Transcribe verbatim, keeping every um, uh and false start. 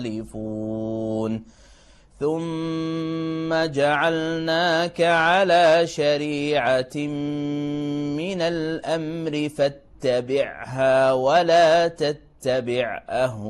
يختلفون ثم جعلناك على شريعة من الأمر فاتبعها ولا تتبع أهواءهم